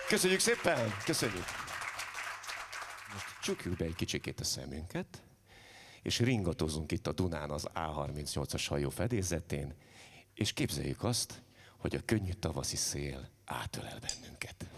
Köszönjük szépen! Köszönjük! Most csukjuk be egy kicsikét a szemünket, és ringatózunk itt a Dunán az A38-as hajó fedélzetén, és képzeljük azt, hogy a könnyű tavaszi szél átölel bennünket.